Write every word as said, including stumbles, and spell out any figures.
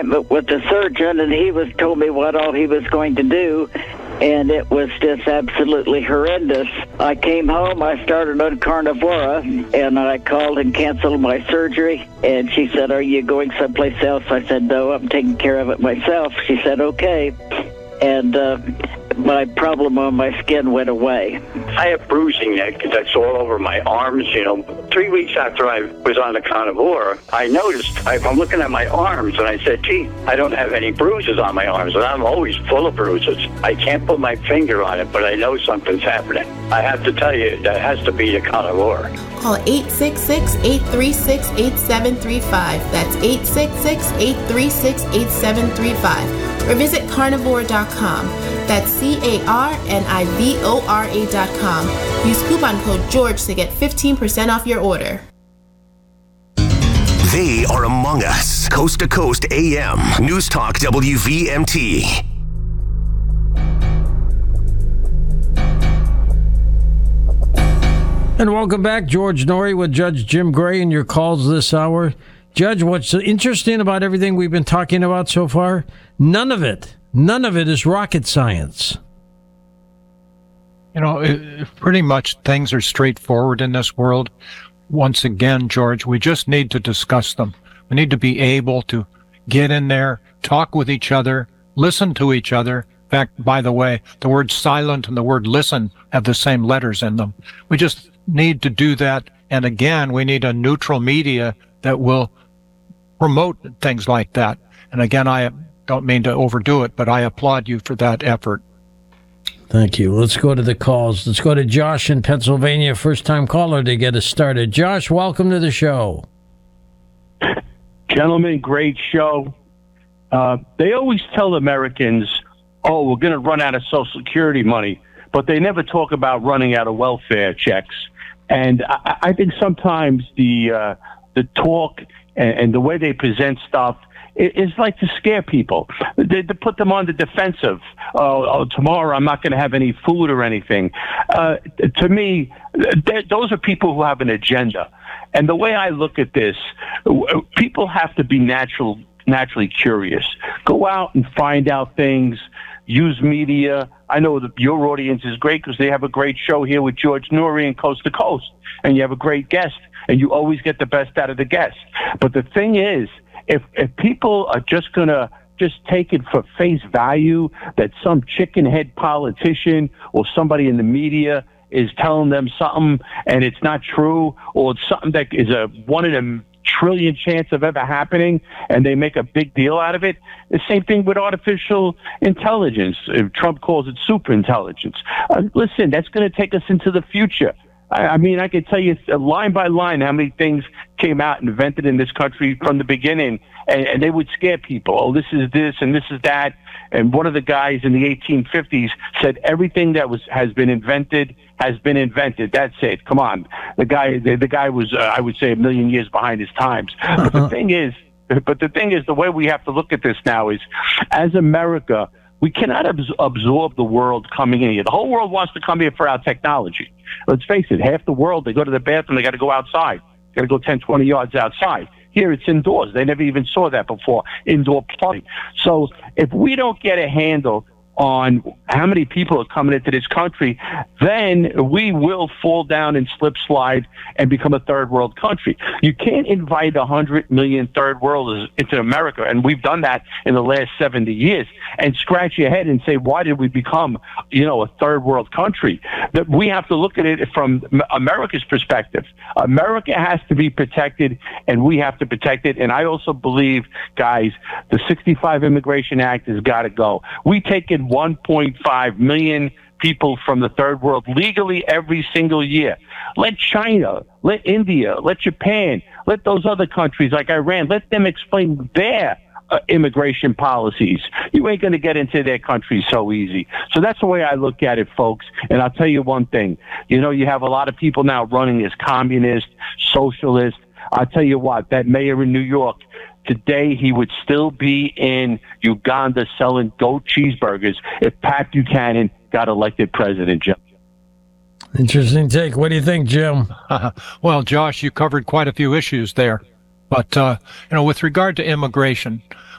appointment with the surgeon, and he was told me what all he was going to do, and it was just absolutely horrendous. I came home, I started on Carnivora, and I called and canceled my surgery, and she said, "Are you going someplace else?" I said, "No, I'm taking care of it myself." She said, "Okay." And uh, my problem on my skin went away. I have bruising that, that's all over my arms, you know. Three weeks after I was on the Carnivora, I noticed, I, I'm looking at my arms, and I said, gee, I don't have any bruises on my arms, and I'm always full of bruises. I can't put my finger on it, but I know something's happening. I have to tell you, that has to be the Carnivora. Call eight six six, eight three six, eight seven three five. That's eight six six, eight three six, eight seven three five. Or visit carnivora dot com. That's C A R N I V O R A dot com. Use coupon code George to get fifteen percent off your order. They are among us. Coast to Coast A M. News Talk W V M T. And welcome back. George Noory with Judge Jim Gray and your calls this hour. Judge, what's interesting about everything we've been talking about so far, none of it, none of it is rocket science. You know, it, pretty much things are straightforward in this world. Once again, George, we just need to discuss them. We need to be able to get in there, talk with each other, listen to each other. In fact, by the way, the word silent and the word listen have the same letters in them. We just need to do that. And again, we need a neutral media that will promote things like that. And again, I don't mean to overdo it, but I applaud you for that effort. Thank you. Let's go to the calls. Let's go to Josh in Pennsylvania, first-time caller to get us started. Josh, welcome to the show. Gentlemen, great show. Uh, they always tell Americans, oh, we're going to run out of Social Security money, but they never talk about running out of welfare checks. And I, I think sometimes the uh, the talk and, and the way they present stuff is like to scare people, they, to put them on the defensive. Oh, oh tomorrow I'm not going to have any food or anything. Uh, to me, those are people who have an agenda. And the way I look at this, people have to be natural, naturally curious. Go out and find out things. Use media. I know that your audience is great because they have a great show here with George Noory and Coast to Coast, and you have a great guest, and you always get the best out of the guest. But the thing is, if if people are just going to just take it for face value that some chicken head politician or somebody in the media is telling them something and it's not true, or it's something that is a one in a trillion chance of ever happening, and they make a big deal out of it. The same thing with artificial intelligence. If Trump calls it super intelligence. Uh, listen, that's going to take us into the future. I, I mean, I can tell you line by line how many things came out and invented in this country from the beginning, and, and they would scare people. Oh, this is this and this is that. And one of the guys in the eighteen fifties said everything that was has been invented has been invented. That's it. Come on. The guy, the, the guy was, uh, I would say, a million years behind his times. Uh-huh. But the thing is, but the thing is, the way we have to look at this now is, as America, we cannot abs- absorb the world coming in here. The whole world wants to come here for our technology. Let's face it, half the world, they go to the bathroom, they got to go outside. They got to go ten, twenty yards outside. Here it's indoors. They never even saw that before, indoor plumbing. So if we don't get a handle on how many people are coming into this country, then we will fall down and slip slide and become a third world country. You can't invite one hundred million third worlders into America, and we've done that in the last seventy years, and scratch your head and say, why did we become, you know, a third world country? That we have to look at it from America's perspective. America has to be protected, and we have to protect it. And I also believe, guys, the sixty-five Immigration Act has got to go. We take in one point five million people from the third world legally every single year. Let China, let India, let Japan, let those other countries like Iran, let them explain their uh, immigration policies. You ain't going to get into their country so easy. So that's the way I look at it, folks. And I'll tell you one thing. You know, you have a lot of people now running as communist, socialist. I'll tell you what, that mayor in New York, today he would still be in Uganda selling goat cheeseburgers if Pat Buchanan got elected president, Jim. Interesting take. What do you think, Jim? Well, Josh, you covered quite a few issues there. But, uh, you know, with regard to immigration,